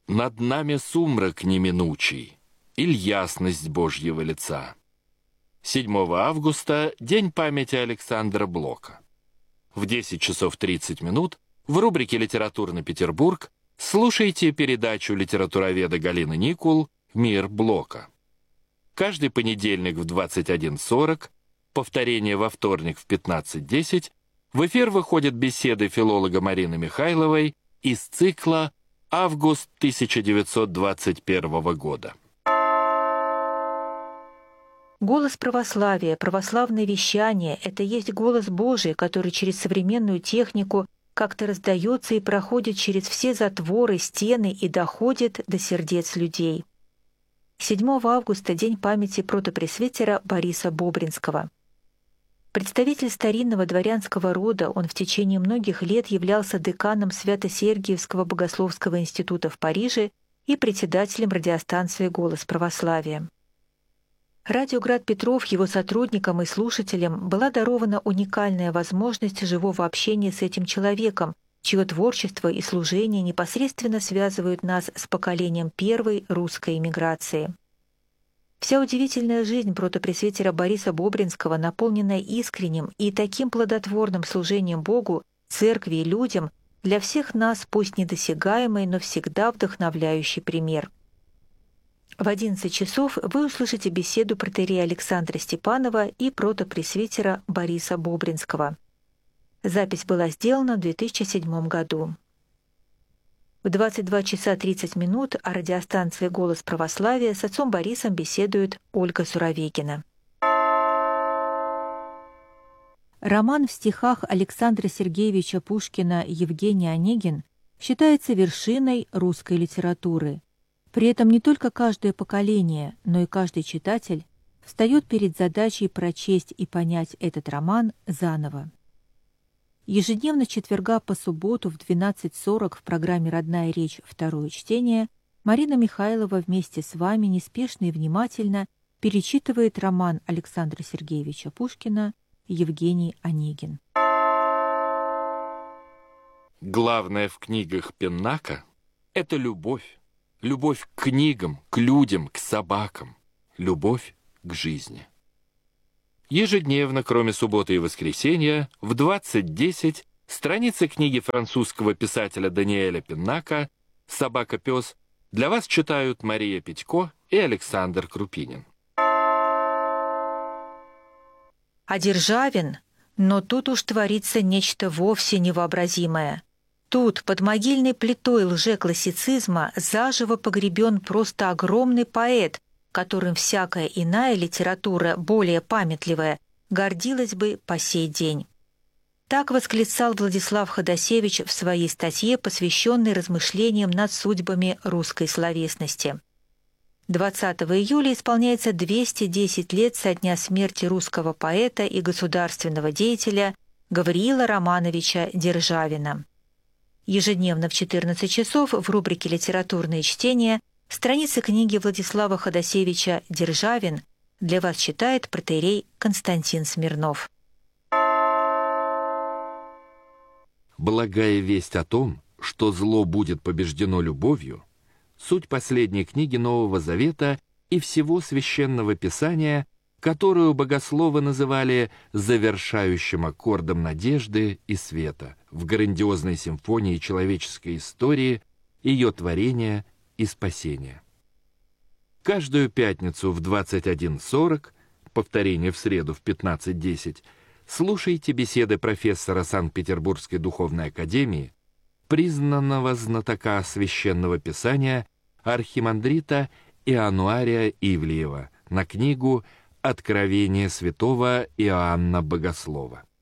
Над нами сумрак неминучий, иль ясность Божьего лица. 7 августа – День памяти Александра Блока. В 10 часов 30 минут в рубрике «Литературный Петербург» слушайте передачу литературоведа Галины Никул «Мир Блока». Каждый понедельник в 21:40, повторение во вторник в 15:10, в эфир выходят беседы филолога Марины Михайловой из цикла «Август 1921 года». Голос православия, православное вещание – это есть голос Божий, который через современную технику как-то раздается и проходит через все затворы, стены и доходит до сердец людей. 7 августа – День памяти протопресвитера Бориса Бобринского. Представитель старинного дворянского рода, он в течение многих лет являлся деканом Свято-Сергиевского богословского института в Париже и председателем радиостанции «Голос православия». Радио «Град Петров» его сотрудникам и слушателям была дарована уникальная возможность живого общения с этим человеком, чье творчество и служение непосредственно связывают нас с поколением первой русской эмиграции. Вся удивительная жизнь протопресвитера Бориса Бобринского, наполненная искренним и таким плодотворным служением Богу, церкви и людям, для всех нас пусть недосягаемый, но всегда вдохновляющий пример. В 11 часов вы услышите беседу протоиерея Александра Степанова и протопресвитера Бориса Бобринского. Запись была сделана в 2007 году. В 22 часа 30 минут о радиостанции «Голос православия» с отцом Борисом беседует Ольга Суровегина. Роман в стихах Александра Сергеевича Пушкина «Евгений Онегин» считается вершиной русской литературы. При этом не только каждое поколение, но и каждый читатель встает перед задачей прочесть и понять этот роман заново. Ежедневно с четверга по субботу в 12:40 в программе «Родная речь. Второе чтение» Марина Михайлова вместе с вами неспешно и внимательно перечитывает роман Александра Сергеевича Пушкина «Евгений Онегин». Главное в книгах Пеннака – это любовь. Любовь к книгам, к людям, к собакам. Любовь к жизни. Ежедневно, кроме субботы и воскресенья, в 20:10 страницы книги французского писателя Даниэля Пеннака «Собака-пес» для вас читают Мария Петько и Александр Крупинин. А Державин? Но тут уж творится нечто вовсе невообразимое. Тут, под могильной плитой лжеклассицизма, заживо погребен просто огромный поэт, которым всякая иная литература, более памятливая, гордилась бы по сей день. Так восклицал Владислав Ходосевич в своей статье, посвященной размышлениям над судьбами русской словесности. 20 июля исполняется 210 лет со дня смерти русского поэта и государственного деятеля Гавриила Романовича Державина. Ежедневно в 14 часов в рубрике «Литературные чтения» страницы книги Владислава Ходосевича «Державин» для вас читает протоиерей Константин Смирнов. Благая весть о том, что зло будет побеждено любовью, суть последней книги Нового Завета и всего Священного Писания, которую богословы называли завершающим аккордом надежды и света в грандиозной симфонии человеческой истории, ее творения и спасения. Каждую пятницу в 21:40, повторение в среду в 15:10, слушайте беседы профессора Санкт-Петербургской духовной академии, признанного знатока Священного Писания архимандрита Иоаннуария Ивлеева на книгу «Откровение святого Иоанна Богослова».